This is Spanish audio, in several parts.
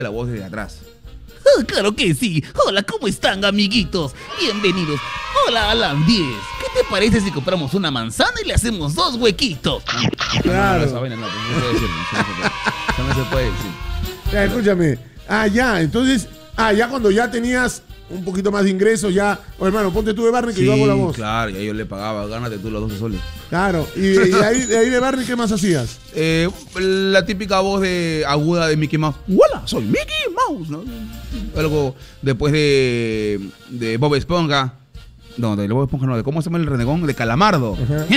la voz desde atrás. Oh, claro que sí. Hola, ¿cómo están, amiguitos? Bienvenidos. Hola, Alan 10. ¿Qué te parece si compramos una manzana y le hacemos 2 huequitos? Claro. Esa vaina no se puede decir. Eso no se puede decir. Ya, escúchame. Ya, entonces, ya cuando ya tenías un poquito más de ingresos, ya, hermano, ponte tú de Barney que yo hago la voz. Claro, y ahí yo le pagaba, gánate tú los 12 soles. Claro, y de ahí de Barney, ¿qué más hacías? La típica voz aguda de Mickey Mouse. ¡Hola! Soy Mickey Mouse, ¿no? Algo después de Bob Esponja. No, de Bob Esponja no, de ¿cómo se llama el renegón? De Calamardo.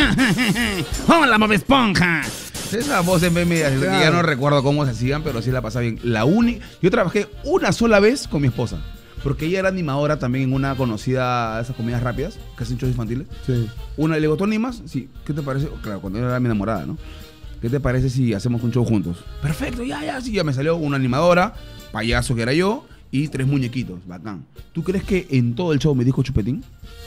Hola, Bob Esponja. Esa voz en vez media, claro. Ya no recuerdo cómo se hacían, pero sí la pasaba bien. Yo trabajé una sola vez con mi esposa. Porque ella era animadora también en una conocida de esas comidas rápidas, que hacen shows infantiles. Sí. Le digo, ¿tú animas? Sí. ¿Qué te parece? Claro, cuando ella era mi enamorada, ¿no? ¿Qué te parece si hacemos un show juntos? Perfecto, sí, ya me salió una animadora, payaso que era yo, y 3 muñequitos, bacán. ¿Tú crees que en todo el show me dijo Chupetín?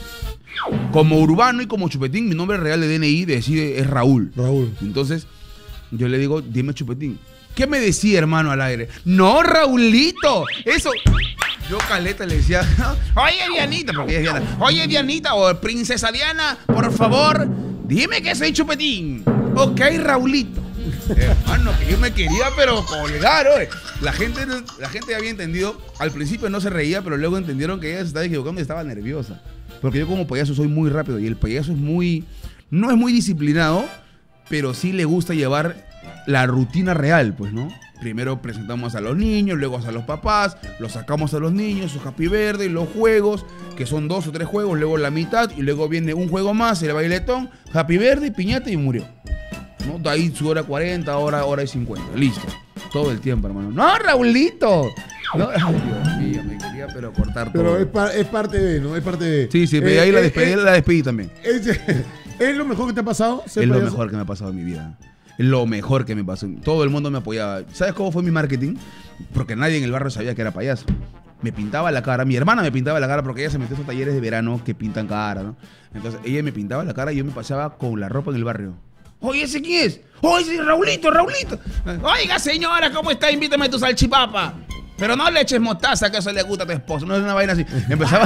Como Urbano y como Chupetín, mi nombre real de DNI es Raúl. Raúl. Entonces, yo le digo, dime Chupetín. ¿Qué me decía, hermano, al aire? No, Raulito, eso... Yo caleta le decía, oye Dianita, porque ella es Diana, oye Dianita o princesa Diana, por favor, dime que soy Chupetín. Ok, Raulito. Hermano, que yo me quería pero colgar, oye. La gente ya había entendido, al principio no se reía, pero luego entendieron que ella se estaba equivocando y estaba nerviosa. Porque yo como payaso soy muy rápido y el payaso no es muy disciplinado, pero sí le gusta llevar la rutina real, pues, ¿no? Primero presentamos a los niños, luego a los papás, los sacamos a los niños, su Happy Birthday, los juegos, que son 2 o 3 juegos, luego la mitad, y luego viene un juego más, el bailetón, Happy Birthday, piñata y murió. ¿No? De ahí su hora 40, hora y 50, listo. Todo el tiempo, hermano. ¡No, Raulito! No, ay, Dios mío, me quería pero cortar todo. Pero es parte de, ¿no? Es parte de... Sí, ahí la despedí también. ¿Es lo mejor que te ha pasado? Es lo mejor que me ha pasado en mi vida. Lo mejor que me pasó. Todo el mundo me apoyaba. ¿Sabes cómo fue mi marketing? Porque nadie en el barrio sabía que era payaso. Me pintaba la cara. Mi hermana me pintaba la cara porque ella se metió a esos talleres de verano que pintan cara, ¿no? Entonces ella me pintaba la cara y yo me pasaba con la ropa en el barrio. Oye, ¿ese quién es? Oye, ese Raulito. Oiga, señora, ¿cómo está? Invítame a tu salchipapa. Pero no le eches mostaza, que eso le gusta a tu esposo. No es una vaina así. Empezaba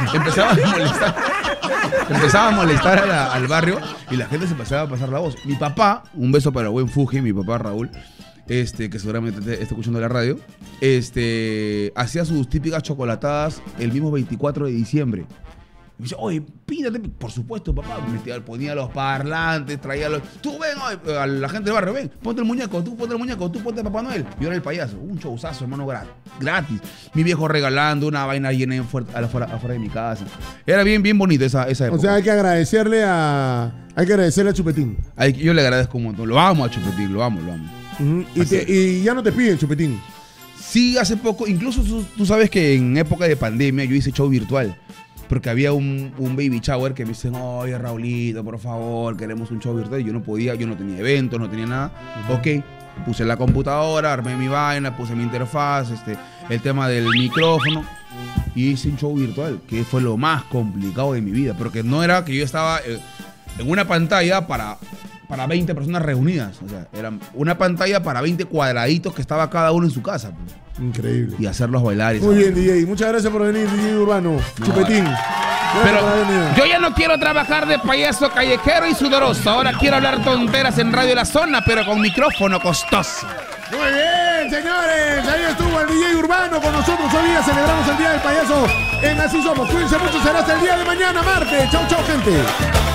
a molestar al barrio y la gente se empezaba a pasar la voz. Mi papá, un beso para el buen Fuji, mi papá Raúl, que seguramente está escuchando la radio, hacía sus típicas chocolatadas el mismo 24 de diciembre. Me dice, oye, píntate. Por supuesto, papá. Ponía los parlantes, traía los... Tú ven, oye, a la gente del barrio, ven, ponte el muñeco, tú ponte Papá Noel. Yo era el payaso. Un showzazo, hermano, gratis. Mi viejo regalando una vaina llena afuera de mi casa. Era bien bonito esa época. O sea, hay que agradecerle a Chupetín. Yo le agradezco un montón. Lo amo a Chupetín, lo amo. Y ya no te piden Chupetín. Sí, hace poco. Incluso tú sabes que en época de pandemia yo hice show virtual. Porque había un baby shower que me dicen, oye, Raulito, por favor, queremos un show virtual. Y yo no podía, yo no tenía eventos, no tenía nada. Ok, puse la computadora, armé mi vaina, puse mi interfaz, el tema del micrófono. Y hice un show virtual, que fue lo más complicado de mi vida. Porque no era que yo estaba en una pantalla para 20 personas reunidas. O sea, era una pantalla para 20 cuadraditos que estaba cada uno en su casa. Pues. Increíble. Y hacerlos bailar. Muy bien, DJ. Muchas gracias por venir, DJ Urbano. Chupetín. Pero yo ya no quiero trabajar de payaso callejero y sudoroso. Ahora quiero hablar tonteras en Radio La Zona, pero con micrófono costoso. Muy bien, señores. Ahí estuvo el DJ Urbano con nosotros. Hoy día celebramos el Día del Payaso en Así Somos. Cuídense mucho. Será hasta el día de mañana, martes. Chau, gente.